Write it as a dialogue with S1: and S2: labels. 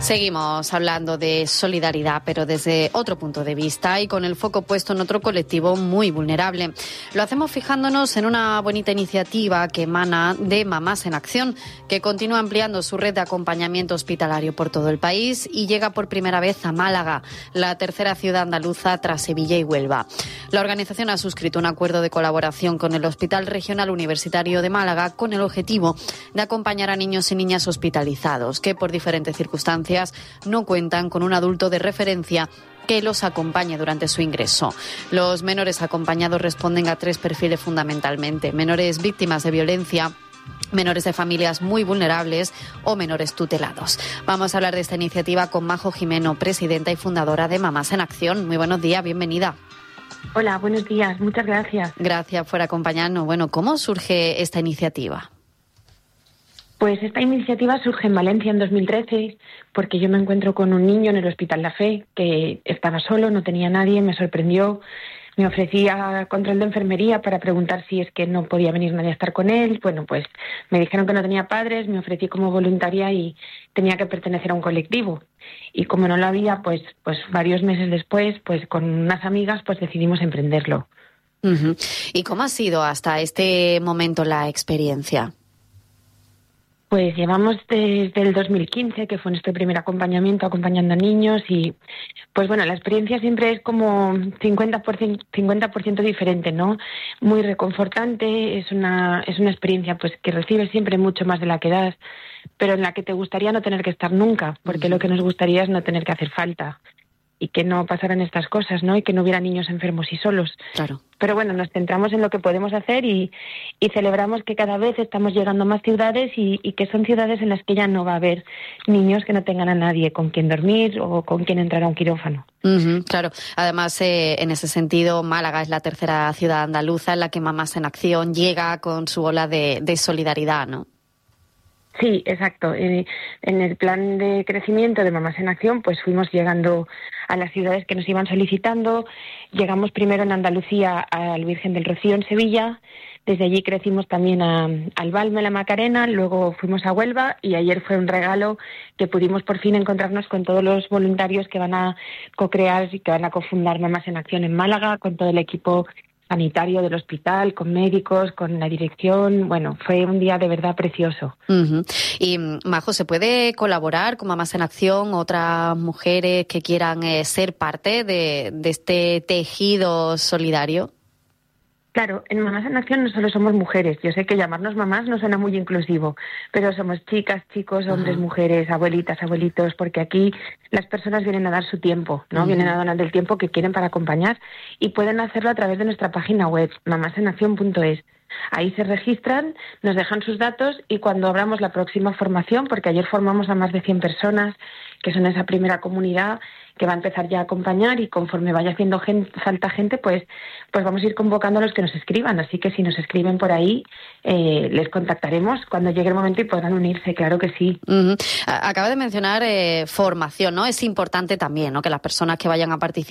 S1: Seguimos hablando de solidaridad, pero desde otro punto de vista y con el foco puesto en otro colectivo muy vulnerable. Lo hacemos fijándonos en una bonita iniciativa que emana de Mamás en Acción, que continúa ampliando su red de acompañamiento hospitalario por todo el país y llega por primera vez a Málaga, la tercera ciudad andaluza tras Sevilla y Huelva. La organización ha suscrito un acuerdo de colaboración con el Hospital Regional Universitario de Málaga con el objetivo de acompañar a niños y niñas hospitalizados que por diferentes circunstancias no cuentan con un adulto de referencia que los acompañe durante su ingreso. Los menores acompañados responden a 3 perfiles fundamentalmente: menores víctimas de violencia, menores de familias muy vulnerables o menores tutelados. Vamos a hablar de esta iniciativa con Majo Jimeno, presidenta y fundadora de Mamás en Acción. Muy buenos días, bienvenida.
S2: Hola, buenos días, muchas gracias.
S1: Gracias por acompañarnos. Bueno, ¿cómo surge esta iniciativa?
S2: Pues esta iniciativa surge en Valencia en 2013 porque yo me encuentro con un niño en el Hospital La Fe que estaba solo, no tenía nadie, me sorprendió, me ofrecía control de enfermería para preguntar si es que no podía venir nadie a estar con él. Bueno, pues me dijeron que no tenía padres, me ofrecí como voluntaria y tenía que pertenecer a un colectivo. Y como no lo había, pues varios meses después, pues con unas amigas, pues decidimos emprenderlo.
S1: Uh-huh. ¿Y cómo ha sido hasta este momento la experiencia?
S2: Pues llevamos desde el 2015, que fue nuestro primer acompañamiento, acompañando a niños, y pues bueno, la experiencia siempre es como 50% diferente, ¿no? Muy reconfortante, es una experiencia pues que recibes siempre mucho más de la que das, pero en la que te gustaría no tener que estar nunca, porque lo que nos gustaría es no tener que hacer falta y que no pasaran estas cosas, ¿no? Y que no hubiera niños enfermos y solos.
S1: Claro.
S2: Pero bueno, nos centramos en lo que podemos hacer y celebramos que cada vez estamos llegando a más ciudades y que son ciudades en las que ya no va a haber niños que no tengan a nadie con quien dormir o con quien entrar a un quirófano.
S1: Uh-huh, claro. Además, en ese sentido, Málaga es la tercera ciudad andaluza en la que Mamás en Acción llega con su ola de solidaridad, ¿no?
S2: Sí, exacto. En el plan de crecimiento de Mamás en Acción, pues fuimos llegando a las ciudades que nos iban solicitando. Llegamos primero en Andalucía al Virgen del Rocío en Sevilla. Desde allí crecimos también al Valme, la Macarena. Luego fuimos a Huelva y ayer fue un regalo que pudimos por fin encontrarnos con todos los voluntarios que van a co-crear y que van a cofundar Mamás en Acción en Málaga, con todo el equipo sanitario del hospital, con médicos, con la dirección. Bueno, fue un día de verdad precioso.
S1: Uh-huh. Y, Majo, ¿se puede colaborar con Mamás en Acción, otras mujeres que quieran ser parte de este tejido solidario?
S2: Claro, en Mamás en Acción no solo somos mujeres. Yo sé que llamarnos mamás no suena muy inclusivo, pero somos chicas, chicos, hombres, mujeres, abuelitas, abuelitos, porque aquí las personas vienen a dar su tiempo, ¿no? Vienen a donar el tiempo que quieren para acompañar y pueden hacerlo a través de nuestra página web, mamasenaccion.es. Ahí se registran, nos dejan sus datos y cuando abramos la próxima formación, porque ayer formamos a más de 100 personas, que son esa primera comunidad que va a empezar ya a acompañar y conforme vaya haciendo falta gente, pues vamos a ir convocando a los que nos escriban. Así que si nos escriben por ahí, les contactaremos cuando llegue el momento y podrán unirse, claro que sí.
S1: Uh-huh. Acaba de mencionar formación, ¿no? Es importante también, ¿no?, que las personas que vayan a participar